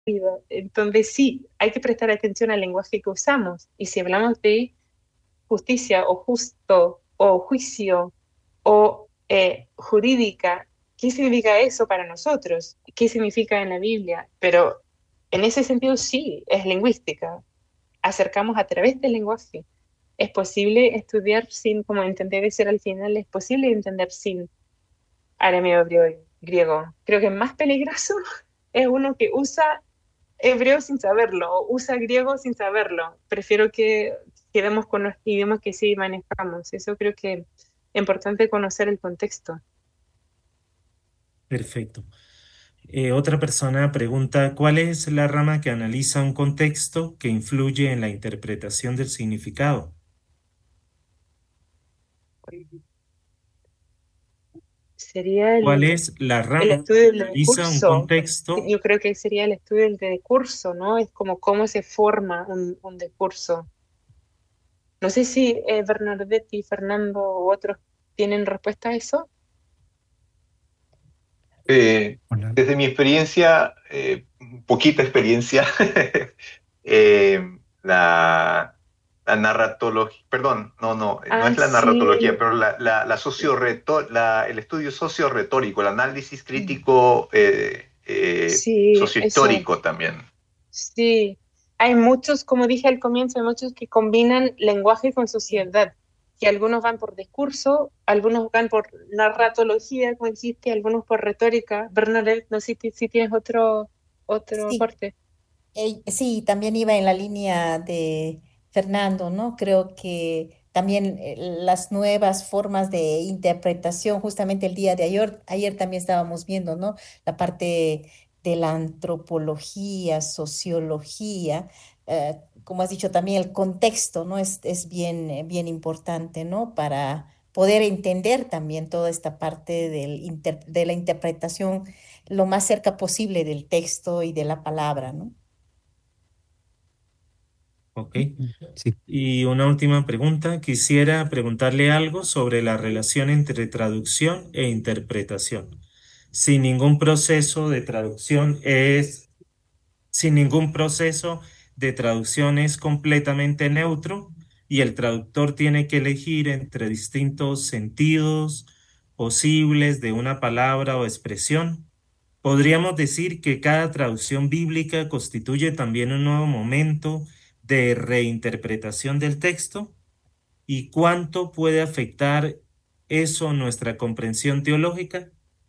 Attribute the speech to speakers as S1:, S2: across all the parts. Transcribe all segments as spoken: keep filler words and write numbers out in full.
S1: Entonces sí, hay que prestar atención al lenguaje que usamos. Y si hablamos de justicia o justo o juicio o eh, jurídica, ¿qué significa eso para nosotros? ¿Qué significa en la Biblia? Pero en ese sentido sí, es lingüística. Acercamos a través del lenguaje. Es posible estudiar sin, como intenté decir al final, es posible entender sin arameo griego. griego. Creo que más peligroso es uno que usa hebreo sin saberlo o usa griego sin saberlo. Prefiero que quedemos con los idiomas que sí manejamos. Eso creo que es importante conocer el contexto.
S2: Perfecto. Eh, otra persona pregunta, ¿cuál es la rama que analiza un contexto que influye en la interpretación del significado?
S1: Sería
S2: ¿Cuál
S1: el,
S2: es la
S1: el
S2: rama
S1: estudio
S2: que
S1: del
S2: analiza un
S1: discurso.
S2: contexto?
S1: Yo creo que sería el estudio del discurso, ¿no? Es como cómo se forma un, un discurso. No sé si eh, Bernardetti, Fernando u otros tienen respuesta a eso.
S3: Eh,
S2: Hola.
S3: Desde mi experiencia, eh, poquita experiencia, eh, la, la narratología, perdón, no, no, no
S1: Ah,
S3: es la
S1: sí,
S3: narratología,
S1: el,
S3: pero la, la, la socioreto- la- el estudio socioretórico, el análisis crítico eh, eh,
S1: sí, eso.
S3: sociohistórico también.
S1: Sí, hay muchos, como dije al comienzo, hay muchos que combinan lenguaje con
S4: Sí.
S1: sociedad, que algunos van por discurso, algunos van por narratología, como dijiste, algunos por retórica. Bernadette, no sé si, si tienes otro, otro
S4: Sí,
S1: aporte.
S4: eh, sí, también iba en la línea de Fernando, ¿no? Creo que también eh, las nuevas formas de interpretación, justamente el día de ayer, ayer también estábamos viendo, ¿no? La parte de la antropología, sociología, eh, como has dicho también el contexto, ¿no? Es, es bien, eh, bien importante, ¿no? Para poder entender también toda esta parte del inter- de la interpretación lo más cerca posible del texto y de la palabra, ¿no?
S2: Ok. Sí. Y una última pregunta. Quisiera preguntarle algo sobre la relación entre traducción e interpretación. Sin ningún proceso de traducción es, sin ningún proceso de traducción es completamente neutro y el traductor tiene que elegir entre distintos sentidos posibles de una palabra o expresión. Podríamos decir que cada traducción bíblica constituye también un nuevo momento de reinterpretación del texto y cuánto puede afectar eso nuestra comprensión teológica.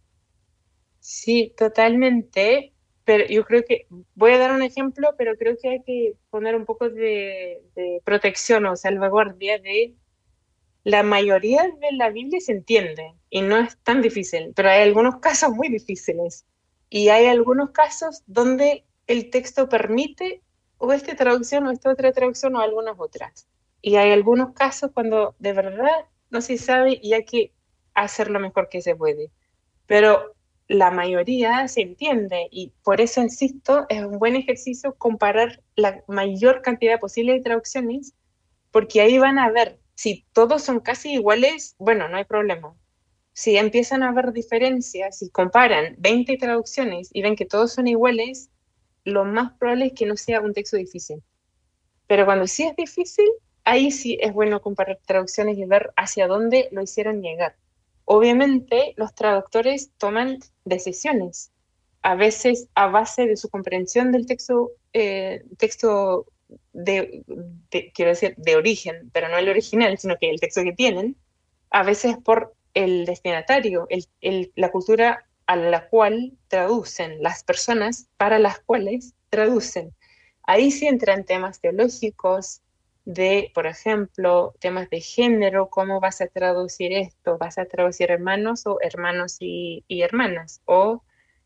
S1: Sí, totalmente, pero yo creo que, voy a dar un ejemplo, pero creo que hay que poner un poco de, de protección o salvaguardia de la mayoría de la Biblia se entiende y no es tan difícil, pero hay algunos casos muy difíciles y hay algunos casos donde el texto permite o esta traducción o esta otra traducción o algunas otras. Y hay algunos casos cuando de verdad no se sabe y hay que hacer lo mejor que se puede. Pero la mayoría se entiende y por eso insisto, es un buen ejercicio comparar la mayor cantidad posible de traducciones porque ahí van a ver, si todos son casi iguales, bueno, no hay problema. Si empiezan a haber diferencias, si comparan veinte traducciones y ven que todos son iguales, lo más probable es que no sea un texto difícil. Pero cuando sí es difícil, ahí sí es bueno comparar traducciones y ver hacia dónde lo hicieron llegar. Obviamente, los traductores toman decisiones, a veces a base de su comprensión del texto, eh, texto de, de- quiero decir, de origen, pero no el original, sino que el texto que tienen, a veces por el destinatario, el, el- la cultura a la cual traducen, las personas para las cuales traducen. Ahí sí entran temas teológicos, de, por ejemplo, temas de género, cómo vas a traducir esto, vas a traducir hermanos o hermanos y, y hermanas. O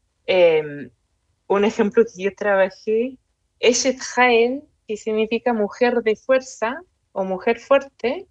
S1: eh, un ejemplo que yo trabajé, Eshet Hael, que significa mujer de fuerza o mujer fuerte,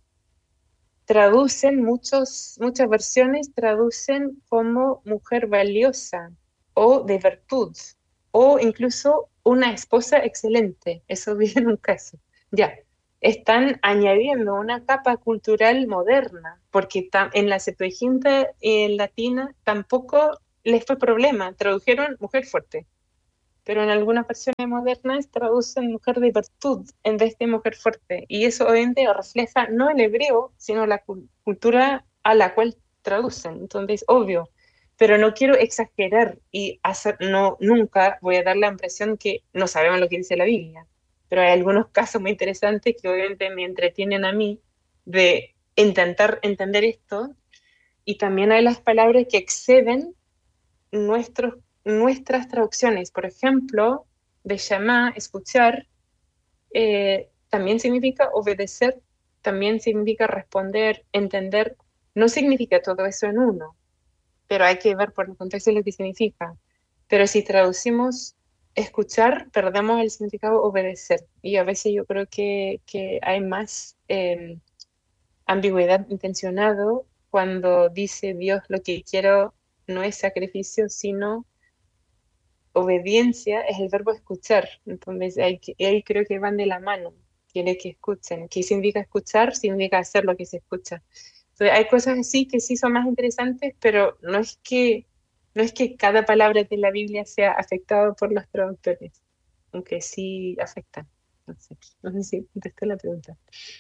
S1: traducen muchos, muchas versiones, traducen como mujer valiosa o de virtud o incluso una esposa excelente. Eso vi en un caso. Ya, están añadiendo una capa cultural moderna, porque tam- en la Septuaginta eh, latina tampoco les fue problema, tradujeron mujer fuerte. pero en algunas versiones modernas traducen mujer de virtud en vez de mujer fuerte. Y eso obviamente refleja no el hebreo, sino la cul- cultura a la cual traducen. Entonces, obvio, pero no quiero exagerar y hacer, no, nunca voy a dar la impresión que no sabemos lo que dice la Biblia. Pero hay algunos casos muy interesantes que obviamente me entretienen a mí de intentar entender esto, y también hay las palabras que exceden nuestros, nuestras traducciones. Por ejemplo, de Shema, escuchar, eh, también significa obedecer, también significa responder, entender. No significa todo eso en uno, pero hay que ver por el contexto lo que significa. Pero si traducimos escuchar, perdemos el significado obedecer. Y a veces yo creo que, que hay más eh, ambigüedad intencionado cuando dice Dios, lo que quiero no es sacrificio, sino obediencia, es el verbo escuchar. Entonces ahí, ahí creo que van de la mano. Quiere que escuchen. ¿Qué significa escuchar? Significa hacer lo que se escucha. Entonces hay cosas así que sí son más interesantes, pero no es que, no es que cada palabra de la Biblia sea afectada por los traductores, aunque sí afectan. No sé, no sé si contesté la pregunta.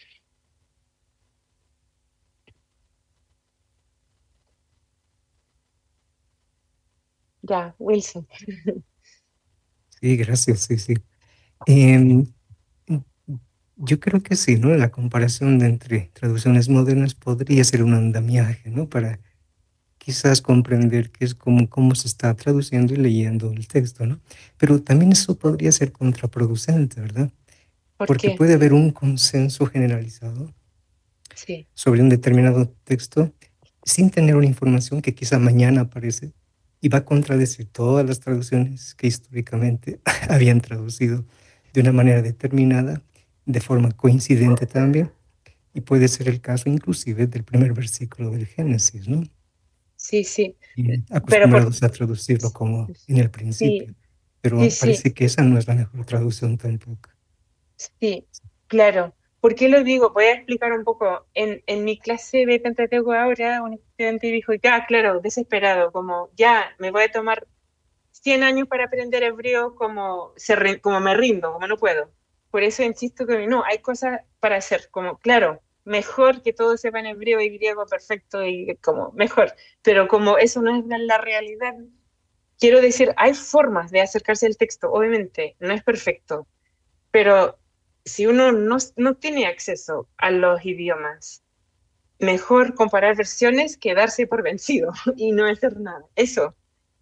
S1: Ya, Wilson.
S5: Sí, gracias, sí, sí. Em, yo creo que sí, ¿no? La comparación de entre traducciones modernas podría ser un andamiaje, ¿no? Para quizás comprender qué es cómo, cómo se está traduciendo y leyendo el texto, ¿no? Pero también eso podría ser contraproducente, ¿verdad?
S1: ¿Por
S5: Porque
S1: qué?
S5: puede haber un consenso generalizado
S1: Sí,
S5: sobre un determinado texto sin tener una información que quizá mañana aparece y va a contradecir todas las traducciones que históricamente habían traducido de una manera determinada, de forma coincidente también, y puede ser el caso inclusive del primer versículo del Génesis, ¿no?
S1: sí, sí.
S5: Y
S1: Pero por,
S5: acostumbrados a traducirlo como en el
S1: sí,
S5: principio,
S1: sí,
S5: pero
S1: sí.
S5: parece que esa no es la mejor traducción tampoco.
S1: Sí, claro. ¿Por qué lo digo? Voy a explicar un poco. En, en mi clase de Pentateuco ahora, un estudiante dijo, ya, claro, desesperado, como, ya, me voy a tomar cien años para aprender hebreo, como, se, rin- como me rindo, como no puedo. Por eso insisto que no, hay cosas para hacer, como, claro, mejor que todo sepa en hebreo y griego perfecto y como, mejor. Pero como eso no es la la realidad, quiero decir, hay formas de acercarse al texto, obviamente, no es perfecto, pero si uno no, no tiene acceso a los idiomas, mejor comparar versiones que darse por vencido y no hacer nada. Eso,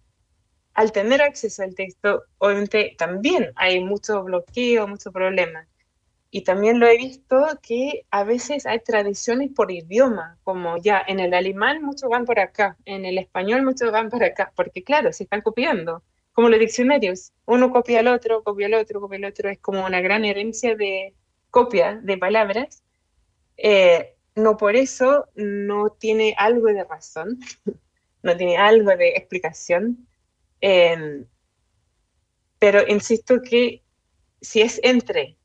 S1: al tener acceso al texto, obviamente también hay mucho bloqueo, mucho problema. Y también lo he visto que a veces hay tradiciones por idioma, como ya en el alemán muchos van por acá, en el español muchos van por acá, porque claro, se están copiando, como los diccionarios. Uno copia al otro, copia al otro, copia al otro, es como una gran herencia de copia de palabras. Eh, no por eso no tiene algo de razón, no tiene algo de explicación, eh, pero insisto que si es entre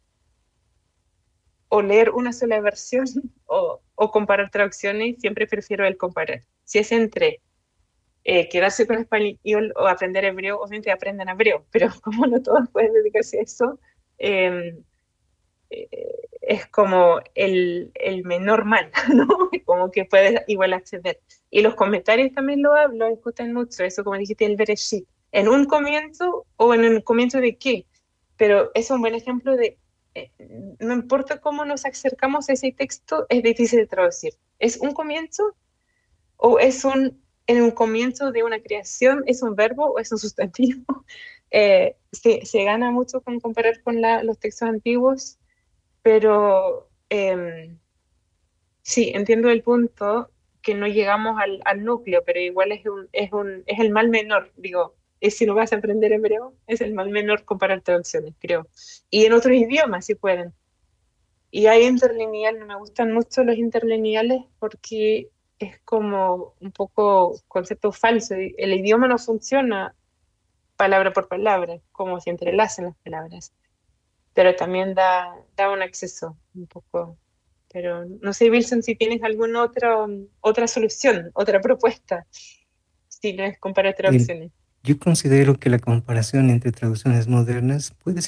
S1: o leer una sola versión o, o comparar traducciones, siempre prefiero el comparar. Si es entre eh, quedarse con español o aprender hebreo, obviamente aprenden hebreo, pero como no todos pueden dedicarse a eso, eh, eh, es como el, el menor mal, ¿no? Como que puedes igual acceder. Y los comentarios también lo, lo discuten mucho, eso como dijiste, el Bereshit. ¿En un comienzo o en el comienzo de qué? Pero es un buen ejemplo de, eh, no importa cómo nos acercamos a ese texto, es difícil de traducir. ¿Es un comienzo o es un, en un comienzo de una creación, es un verbo o es un sustantivo? Eh, se, se gana mucho con comparar con la, los textos antiguos, pero eh, sí, entiendo el punto que no llegamos al, al núcleo, pero igual es, un, es, un, es el mal menor, digo, es si no vas a aprender hebreo, es el mal menor comparar traducciones, creo. Y en otros idiomas sí pueden. Y hay interlineal, no me gustan mucho los interlineales porque es como un poco concepto falso. El idioma no funciona palabra por palabra, como se entrelazan las palabras, pero también da, da un acceso un poco. Pero no sé, Wilson, si tienes alguna otra, otra solución, otra propuesta, si no es comparar
S5: El,
S1: traducciones.
S5: yo considero que la comparación entre traducciones modernas puede